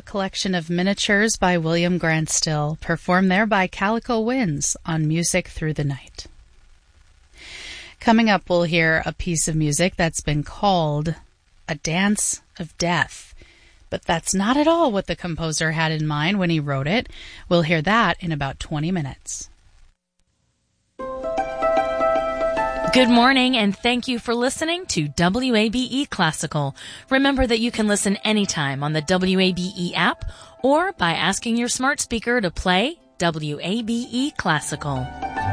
collection of miniatures by William Grant Still, performed there by Calico Winds on Music Through the Night. Coming up, we'll hear a piece of music that's been called A Dance of Death. But that's not at all what the composer had in mind when he wrote it. We'll hear that in about 20 minutes. Good morning, and thank you for listening to WABE Classical. Remember that you can listen anytime on the WABE app or by asking your smart speaker to play WABE Classical.